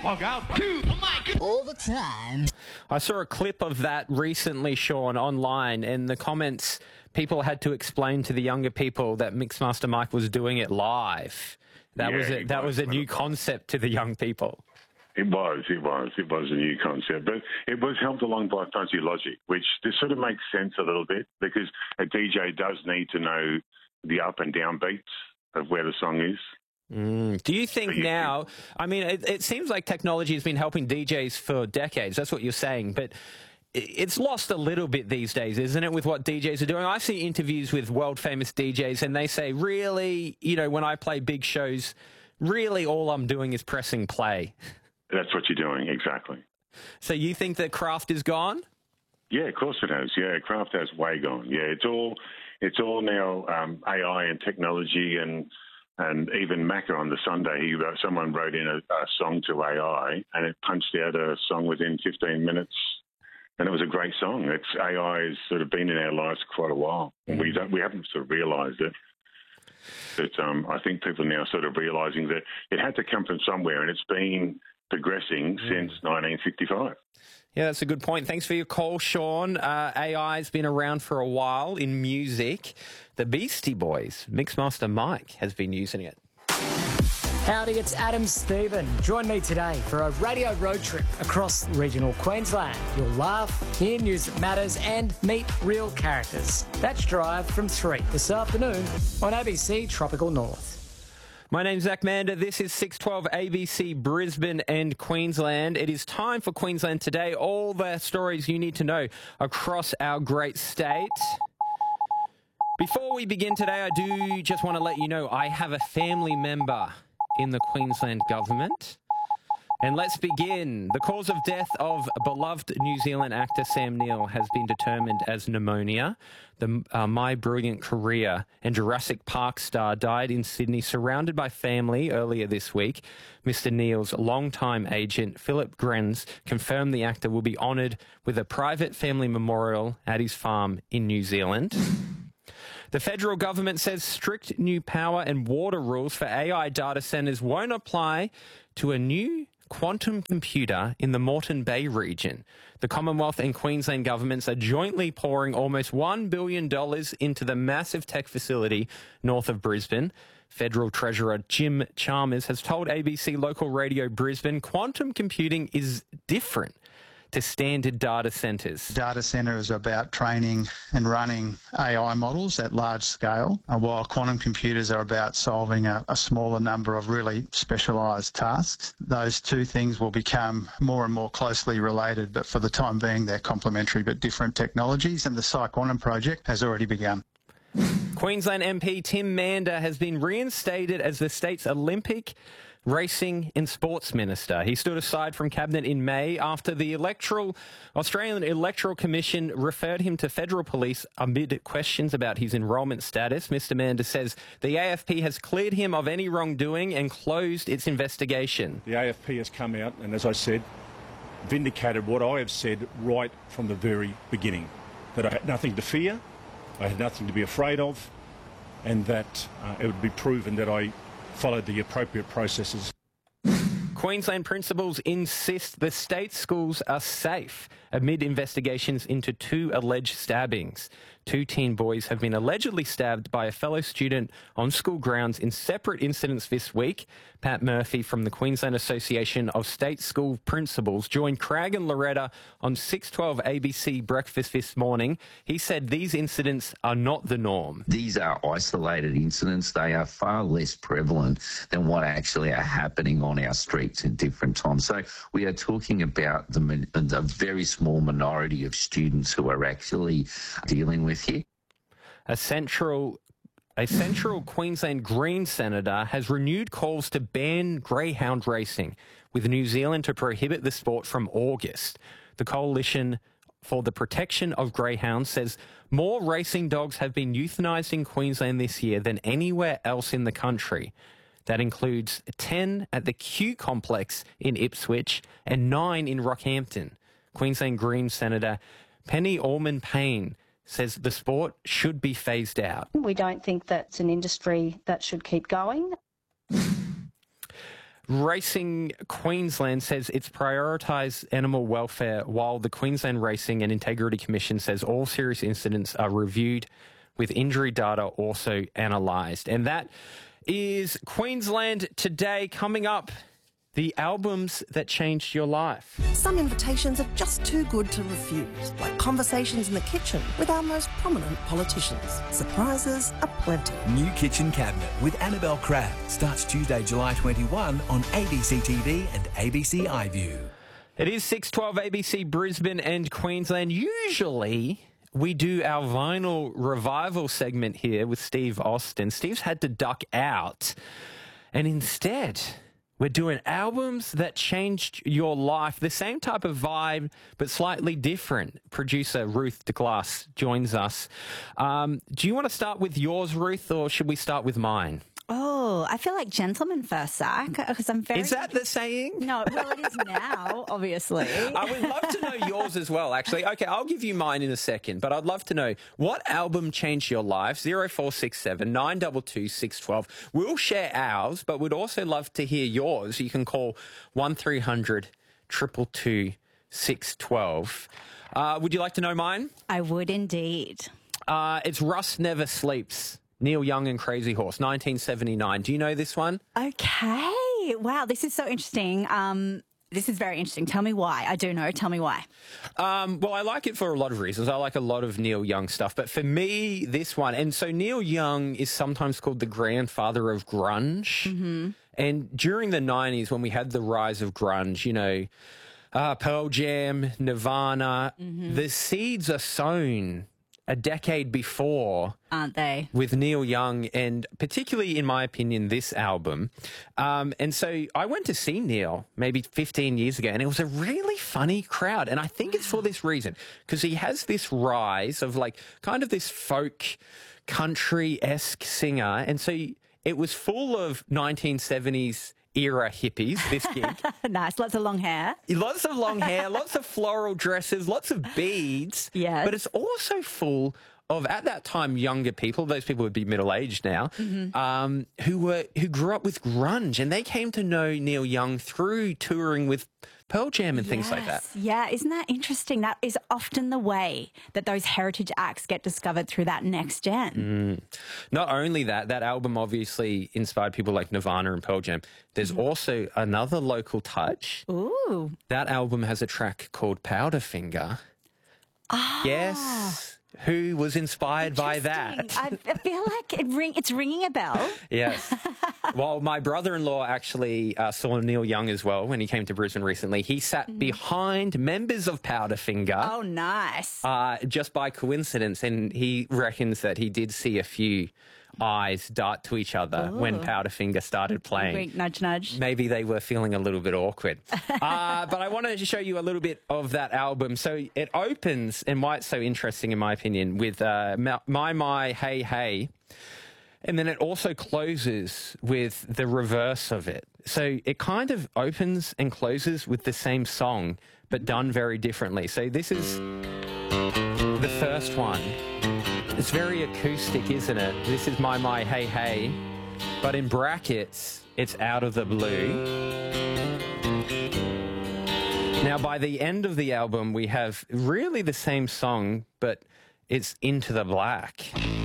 Log out. All the time. I saw a clip of that recently, Sean, online, and the comments, people had to explain to the younger people that Mixmaster Mike was doing it live. That was a new concept to the young people. It was a new concept, but it was helped along by fuzzy logic, which this sort of makes sense a little bit because a DJ does need to know the up and down beats of where the song is. Do you think now, I mean, it seems like technology has been helping DJs for decades, that's what you're saying, but it's lost a little bit these days, isn't it, with what DJs are doing? I see interviews with world-famous DJs and they say, really, you know, when I play big shows, really all I'm doing is pressing play. That's what you're doing, exactly. So you think that craft is gone? Yeah, of course it has. Yeah, craft has way gone. Yeah, it's all now AI and technology and even Macca on the Sunday, someone wrote in a song to AI and it punched out a song within 15 minutes. And it was a great song. AI has sort of been in our lives for quite a while. We haven't sort of realised it. But I think people are now sort of realising that it had to come from somewhere, and it's been progressing since 1965. Yeah, that's a good point. Thanks for your call, Sean. AI has been around for a while in music. The Beastie Boys, Mixmaster Mike, has been using it. Howdy, it's Adam Stephen. Join me today for a radio road trip across regional Queensland. You'll laugh, hear news that matters and meet real characters. That's Drive from 3 this afternoon on ABC Tropical North. My name's Zach Mander. This is 612 ABC Brisbane and Queensland. It is time for Queensland Today. All the stories you need to know across our great state. Before we begin today, I do just want to let you know I have a family member in the Queensland government. And let's begin. The cause of death of beloved New Zealand actor Sam Neill has been determined as pneumonia. The My Brilliant Career and Jurassic Park star died in Sydney surrounded by family earlier this week. Mr. Neill's longtime agent, Philip Grenz, confirmed the actor will be honoured with a private family memorial at his farm in New Zealand. The federal government says strict new power and water rules for AI data centres won't apply to a new quantum computer in the Moreton Bay region. The Commonwealth and Queensland governments are jointly pouring almost $1 billion into the massive tech facility north of Brisbane. Federal Treasurer Jim Chalmers has told ABC local radio Brisbane quantum computing is different to standard data centres. Data centre is about training and running AI models at large scale, while quantum computers are about solving a smaller number of really specialised tasks. Those two things will become more and more closely related, but for the time being they're complementary but different technologies, and the PsiQuantum project has already begun. Queensland MP Tim Mander has been reinstated as the state's Olympic Racing and Sports Minister. He stood aside from Cabinet in May after the Australian Electoral Commission referred him to federal police amid questions about his enrolment status. Mr. Mander says the AFP has cleared him of any wrongdoing and closed its investigation. The AFP has come out and, as I said, vindicated what I have said right from the very beginning, that I had nothing to fear, I had nothing to be afraid of, and that it would be proven that I followed the appropriate processes. Queensland principals insist the state schools are safe amid investigations into 2 alleged stabbings. 2 teen boys have been allegedly stabbed by a fellow student on school grounds in separate incidents this week. Pat Murphy from the Queensland Association of State School Principals joined Craig and Loretta on 612 ABC Breakfast this morning. He said these incidents are not the norm. These are isolated incidents. They are far less prevalent than what actually are happening on our streets in different times. So we are talking about the very small minority of students who are actually dealing with here. A central Queensland Green senator has renewed calls to ban greyhound racing, with New Zealand to prohibit the sport from August. The Coalition for the Protection of Greyhounds says more racing dogs have been euthanised in Queensland this year than anywhere else in the country. That includes 10 at the Q Complex in Ipswich and 9 in Rockhampton. Queensland Green Senator Penny Allman-Payne says the sport should be phased out. We don't think that's an industry that should keep going. Racing Queensland says it's prioritised animal welfare, while the Queensland Racing and Integrity Commission says all serious incidents are reviewed with injury data also analysed. And that is Queensland Today. Coming up, the albums that changed your life. Some invitations are just too good to refuse, like conversations in the kitchen with our most prominent politicians. Surprises aplenty. New Kitchen Cabinet with Annabelle Crabb starts Tuesday, July 21 on ABC TV and ABC iView. It is 6:12 ABC Brisbane and Queensland. Usually we do our vinyl revival segment here with Steve Austin. Steve's had to duck out, and instead we're doing albums that changed your life. The same type of vibe, but slightly different. Producer Ruth DeGlass joins us. Do you want to start with yours, Ruth, or should we start with mine? Oh, I feel like gentleman first, Zach, because I'm very... Is that the saying? No, well, it is now, obviously. I would love to know yours as well, actually. Okay, I'll give you mine in a second, but I'd love to know what album changed your life. 0467 922 612. We'll share ours, but we'd also love to hear yours. You can call 1300 222 612. Would you like to know mine? I would indeed. It's Rust Never Sleeps. Neil Young and Crazy Horse, 1979. Do you know this one? Okay. Wow, this is so interesting. This is very interesting. Tell me why. I do know. Tell me why. Well, I like it for a lot of reasons. I like a lot of Neil Young stuff. But for me, this one, and so Neil Young is sometimes called the grandfather of grunge. Mm-hmm. And during the 90s, when we had the rise of grunge, you know, Pearl Jam, Nirvana, the seeds are sown a decade before, aren't they? With Neil Young, and particularly, in my opinion, this album. And so I went to see Neil maybe 15 years ago, and it was a really funny crowd. And I think it's for this reason, because he has this rise of like kind of this folk country-esque singer. And so it was full of 1970s era hippies, this gig. Nice. Lots of long hair. Lots of long hair, lots of floral dresses, lots of beads. Yes. But it's also full of, at that time, younger people. Those people would be middle-aged now, who grew up with grunge, and they came to know Neil Young through touring with Pearl Jam and things like that. Yeah, isn't that interesting? That is often the way that those heritage acts get discovered through that next gen. Not only that, that album obviously inspired people like Nirvana and Pearl Jam. There's also another local touch. Ooh. That album has a track called Powderfinger. Oh. Yes. Who was inspired by that? I feel like it's ringing a bell. Yes. Well, my brother-in-law actually saw Neil Young as well when he came to Brisbane recently. He sat behind members of Powderfinger. Oh, nice. Just by coincidence, and he reckons that he did see a few eyes dart to each other when Powderfinger started playing. Wink, nudge, nudge. Maybe they were feeling a little bit awkward. But I wanted to show you a little bit of that album. So it opens, and why it's so interesting in my opinion, with My, Hey, Hey. And then it also closes with the reverse of it. So it kind of opens and closes with the same song, but done very differently. So this is the first one. It's very acoustic, isn't it? This is My, Hey, Hey. But in brackets, it's Out of the Blue. Now, by the end of the album, we have really the same song, but it's Into the Black.